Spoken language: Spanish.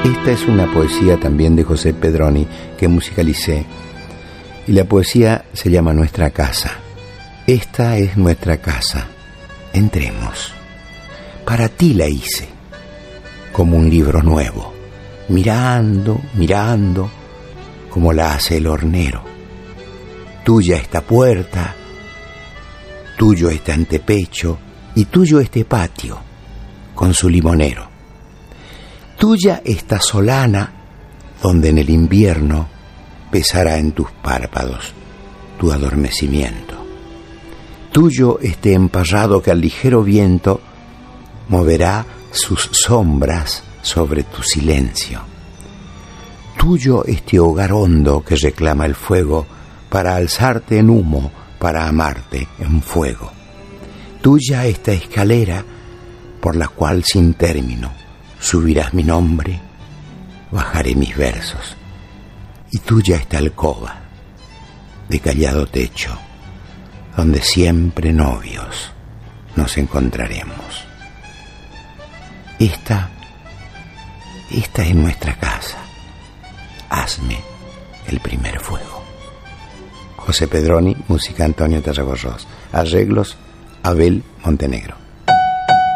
Esta es una poesía también de José Pedroni que musicalicé, y la poesía se llama Nuestra Casa. Esta es nuestra casa, entremos. Para ti la hice, como un libro nuevo, mirando, mirando, como la hace el hornero. Tuya esta puerta, tuyo este antepecho y tuyo este patio con su limonero. Tuya esta solana donde en el invierno pesará en tus párpados tu adormecimiento. Tuyo este emparrado que al ligero viento moverá sus sombras sobre tu silencio. Tuyo este hogar hondo que reclama el fuego para alzarte en humo, para amarte en fuego. Tuya esta escalera por la cual sin término subirás mi nombre, bajaré mis versos. Y tuya esta alcoba de callado techo, donde siempre novios nos encontraremos. Esta es nuestra casa. Hazme el primer fuego. José Pedroni, música Antonio Tarragorros. Arreglos Abel Montenegro.